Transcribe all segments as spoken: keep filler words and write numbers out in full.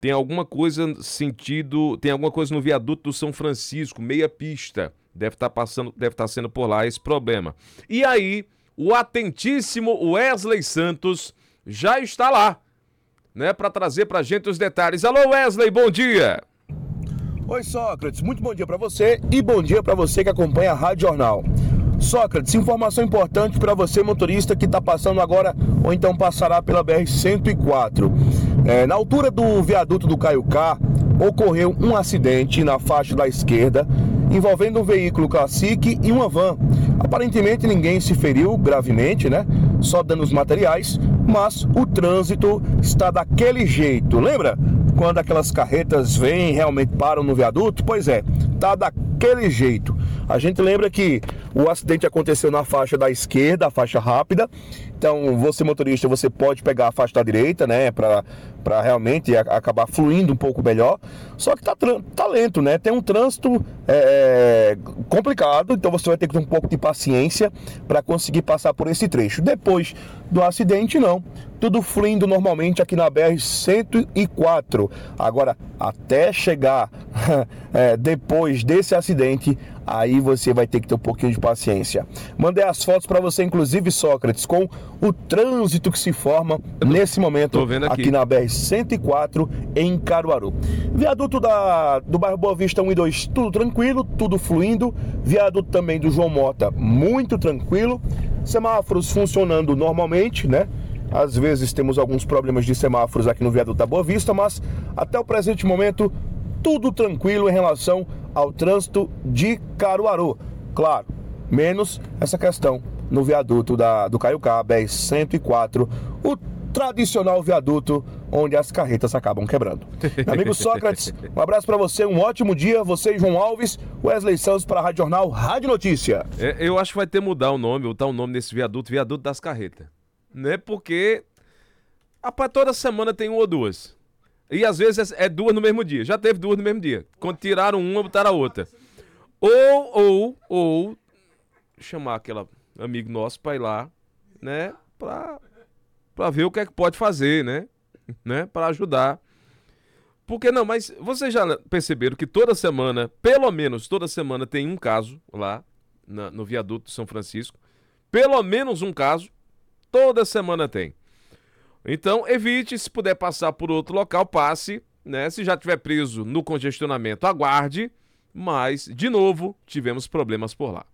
Tem alguma coisa sentido, tem alguma coisa no viaduto do São Francisco, meia pista. Deve estar passando, deve estar sendo por lá esse problema. E aí, o atentíssimo Wesley Santos já está lá, né, para trazer pra gente os detalhes. Alô, Wesley, bom dia. Oi, Sócrates, muito bom dia para você e bom dia para você que acompanha a Rádio Jornal. Sócrates, informação importante para você, motorista que está passando agora ou então passará pela B R cento e quatro. É, na altura do viaduto do Caiucá, ocorreu um acidente na faixa da esquerda envolvendo um veículo Classic e uma van. Aparentemente ninguém se feriu gravemente, né? Só danos materiais, mas o trânsito está daquele jeito. Lembra quando aquelas carretas vêm e realmente param no viaduto? Pois é, tá daquele jeito. A gente lembra que o acidente aconteceu na faixa da esquerda, a faixa rápida. Então, você motorista, você pode pegar a faixa da direita, né, para para realmente a, acabar fluindo um pouco melhor. Só que tá, tá lento, né? Tem um trânsito é, complicado, então você vai ter que ter um pouco de paciência para conseguir passar por esse trecho. Depois do acidente, não. Tudo fluindo normalmente aqui na B R cento e quatro. Agora, até chegar é, depois desse acidente, aí você vai ter que ter um pouquinho de paciência. Mandei as fotos para você, inclusive, Sócrates, com o trânsito que se forma tô, nesse momento aqui. aqui na B R cento e quatro em Caruaru. Viaduto da, do bairro Boa Vista um e dois, tudo tranquilo, tudo fluindo. Viaduto também do João Mota, muito tranquilo. Semáforos funcionando normalmente, né? Às vezes temos alguns problemas de semáforos aqui no viaduto da Boa Vista, mas até o presente momento tudo tranquilo em relação ao trânsito de Caruaru. Claro, menos essa questão no viaduto da, do Caiucá, B R cento e quatro, o tradicional viaduto onde as carretas acabam quebrando. Meu amigo Sócrates, um abraço para você, um ótimo dia. Você e João Alves, Wesley Santos para a Rádio Jornal, Rádio Notícia. É, eu acho que vai ter que mudar o nome, botar o nome desse viaduto, viaduto das carretas. Né? Porque rapaz, toda semana tem uma ou duas. E às vezes é duas no mesmo dia. Já teve duas no mesmo dia. Quando tiraram uma, botaram a outra. Ou, ou, ou chamar aquele amigo nosso pra ir lá, né? Pra, pra ver o que é que pode fazer, né? né? Pra ajudar. Porque não, mas vocês já perceberam que toda semana, pelo menos toda semana, tem um caso lá na, no viaduto de São Francisco. Pelo menos um caso. Toda semana tem. Então, evite, se puder passar por outro local, passe, né? Se já estiver preso no congestionamento, aguarde. Mas, de novo, tivemos problemas por lá.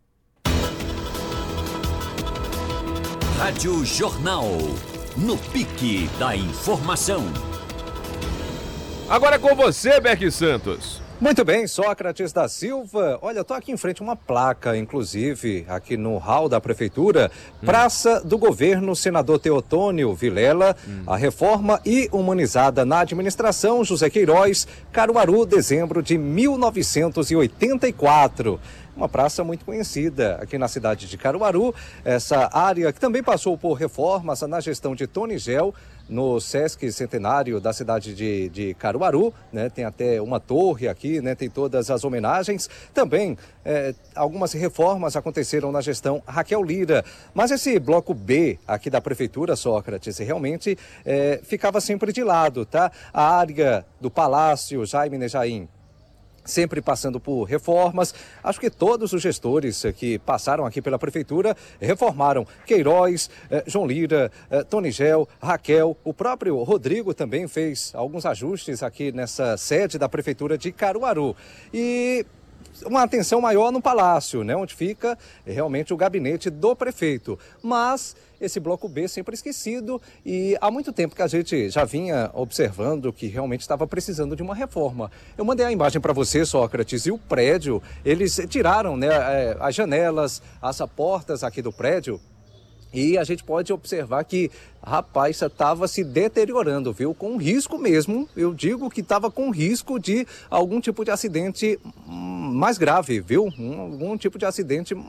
Rádio Jornal, no pique da informação. Agora é com você, Beck Santos. Muito bem, Sócrates da Silva. Olha, eu tô aqui em frente a uma placa, inclusive, aqui no hall da Prefeitura, hum. Praça do Governo, Senador Teotônio Vilela, hum. a reforma e humanizada na administração José Queiroz, Caruaru, dezembro de mil novecentos e oitenta e quatro. Uma praça muito conhecida aqui na cidade de Caruaru, essa área que também passou por reformas na gestão de Tony Gel, no Sesc Centenário da cidade de, de Caruaru, né? Tem até uma torre aqui, né? Tem todas as homenagens. Também é, algumas reformas aconteceram na gestão Raquel Lira. Mas esse bloco B aqui da Prefeitura, Sócrates, realmente é, ficava sempre de lado, tá? A área do Palácio Jaime Nejaim, sempre passando por reformas. Acho que todos os gestores que passaram aqui pela Prefeitura reformaram. Queiroz, eh, João Lira, eh, Tony Gel, Raquel, o próprio Rodrigo também fez alguns ajustes aqui nessa sede da Prefeitura de Caruaru. E uma atenção maior no Palácio, né, onde fica realmente o gabinete do prefeito. Mas esse bloco B sempre esquecido e há muito tempo que a gente já vinha observando que realmente estava precisando de uma reforma. Eu mandei a imagem para você, Sócrates, e o prédio, eles tiraram, né, as janelas, as portas aqui do prédio. E a gente pode observar que, rapaz, estava se deteriorando, viu? Com risco mesmo, eu digo que estava com risco de algum tipo de acidente mais grave, viu? Um, algum tipo de acidente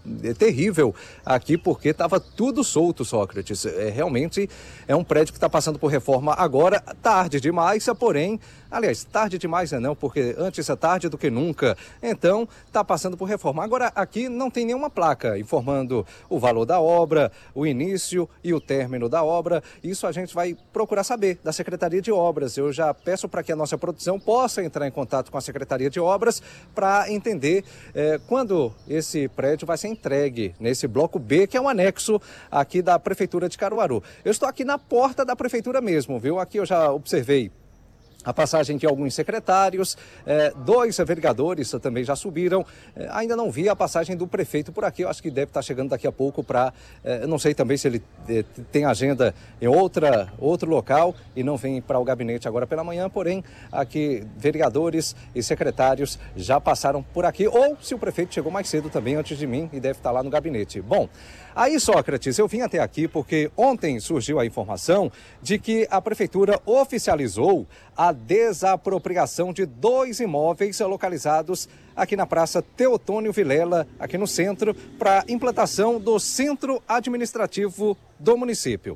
terrível aqui, porque estava tudo solto, Sócrates. É, realmente é um prédio que está passando por reforma agora, tarde demais, porém, aliás, tarde demais não, porque antes é tarde do que nunca. Então, está passando por reforma. Agora, aqui não tem nenhuma placa informando o valor da obra, o início e o término da obra. Isso a gente vai procurar saber da Secretaria de Obras. Eu já peço para que a nossa produção possa entrar em contato com a Secretaria de Obras para entender eh, quando esse prédio vai ser entregue nesse bloco B, que é um anexo aqui da Prefeitura de Caruaru. Eu estou aqui na porta da Prefeitura mesmo, viu? Aqui eu já observei a passagem de alguns secretários, eh, dois vereadores também já subiram. Eh, ainda não vi a passagem do prefeito por aqui. Eu acho que deve estar chegando daqui a pouco para... Eh, não sei também se ele eh, tem agenda em outra, outro local e não vem para o gabinete agora pela manhã. Porém, aqui vereadores e secretários já passaram por aqui. Ou se o prefeito chegou mais cedo também, antes de mim, e deve estar lá no gabinete. Bom, aí, Sócrates, eu vim até aqui porque ontem surgiu a informação de que a prefeitura oficializou a desapropriação de dois imóveis localizados aqui na Praça Teotônio Vilela, aqui no centro, para implantação do centro administrativo do município.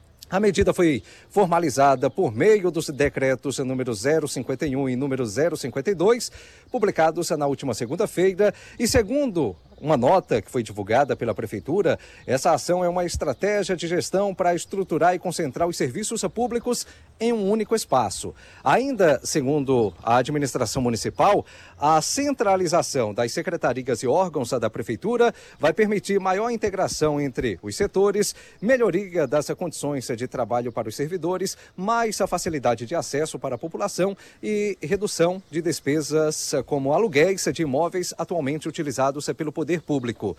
A medida foi formalizada por meio dos decretos número zero cinquenta e um e número zero cinquenta e dois, publicados na última segunda-feira, e segundo uma nota que foi divulgada pela Prefeitura, essa ação é uma estratégia de gestão para estruturar e concentrar os serviços públicos em um único espaço. Ainda, segundo a administração municipal, a centralização das secretarias e órgãos da Prefeitura vai permitir maior integração entre os setores, melhoria das condições de trabalho para os servidores, mais a facilidade de acesso para a população e redução de despesas como aluguéis de imóveis atualmente utilizados pelo Poder Público.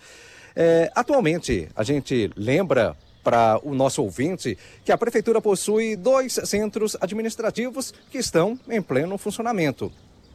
É, atualmente, a gente lembra para o nosso ouvinte que a Prefeitura possui dois centros administrativos que estão em pleno funcionamento.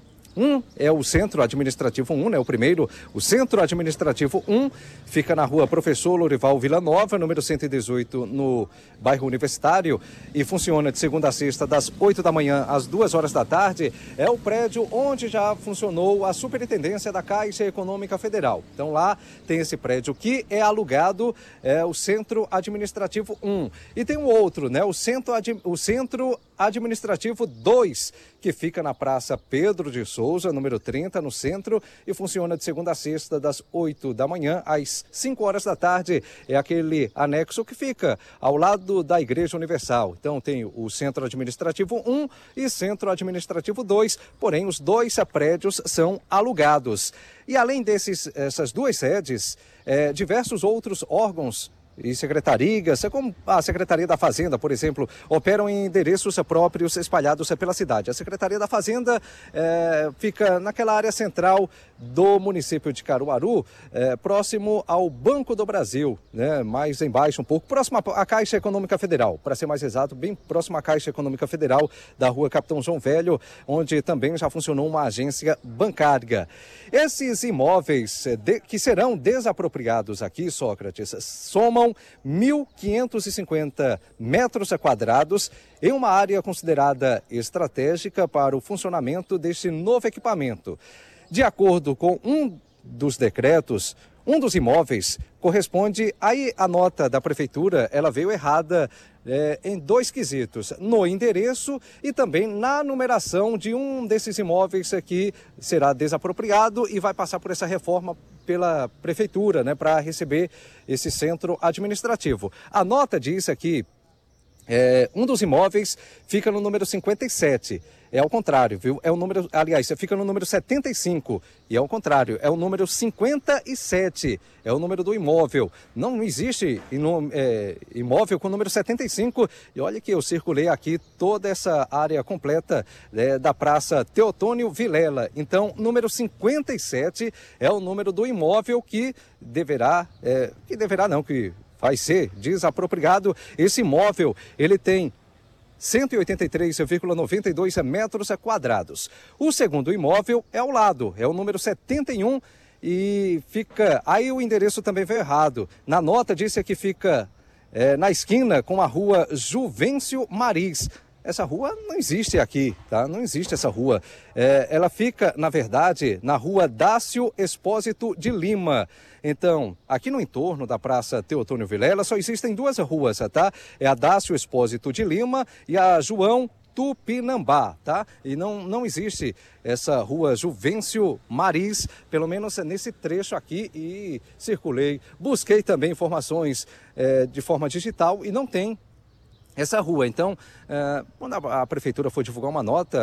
Um é o Centro Administrativo um, né? O primeiro, o Centro Administrativo um, fica na rua Professor Lorival Villanova, número cento e dezoito, no bairro Universitário, e funciona de segunda a sexta, das oito da manhã às duas horas da tarde. É o prédio onde já funcionou a Superintendência da Caixa Econômica Federal. Então lá tem esse prédio que é alugado, é o Centro Administrativo um. E tem um outro, né? O Centro, o Centro Administrativo dois, que fica na Praça Pedro de Souza, número trinta, no centro, e funciona de segunda a sexta, das oito da manhã às cinco horas da tarde. É aquele anexo que fica ao lado da Igreja Universal. Então tem o Centro Administrativo um e Centro Administrativo dois, porém os dois prédios são alugados. E além desses, essas duas sedes, é, diversos outros órgãos e secretarias, como a Secretaria da Fazenda, por exemplo, operam em endereços próprios espalhados pela cidade. A Secretaria da Fazenda é, fica naquela área central do município de Caruaru, é, próximo ao Banco do Brasil, né, mais embaixo um pouco, próximo à Caixa Econômica Federal, para ser mais exato, bem próximo à Caixa Econômica Federal da rua Capitão João Velho, onde também já funcionou uma agência bancária. Esses imóveis de, que serão desapropriados aqui, Sócrates, somam mil quinhentos e cinquenta metros quadrados em uma área considerada estratégica para o funcionamento deste novo equipamento. De acordo com um dos decretos, um dos imóveis corresponde, aí a nota da Prefeitura, ela veio errada é, em dois quesitos, no endereço e também na numeração de um desses imóveis que será desapropriado e vai passar por essa reforma pela Prefeitura, né, para receber esse centro administrativo. A nota diz aqui, é, um dos imóveis fica no número cinquenta e sete. É ao contrário, viu? É o número, aliás, fica no número setenta e cinco e é ao contrário, é o número cinquenta e sete, é o número do imóvel. Não existe é, imóvel com o número setenta e cinco, e olha que eu circulei aqui toda essa área completa é, da Praça Teotônio Vilela. Então, número cinquenta e sete é o número do imóvel que deverá, é, que deverá não, que vai ser desapropriado. Esse imóvel, ele tem cento e oitenta e três vírgula noventa e dois metros quadrados. O segundo imóvel é ao lado, é o número setenta e um e fica... Aí o endereço também veio errado. Na nota disse que fica é, na esquina com a rua Juvencio Maris. essa rua não existe aqui, tá? Não existe essa rua. É, ela fica, na verdade, na rua Dácio Expósito de Lima. Então, aqui no entorno da Praça Teotônio Vilela só existem duas ruas, tá? É a Dácio Expósito de Lima e a João Tupinambá, tá? E não, não existe essa rua Juvencio Maris, pelo menos nesse trecho aqui, e circulei, busquei também informações é, de forma digital e não tem essa rua. Então, é, quando a, a prefeitura for divulgar uma nota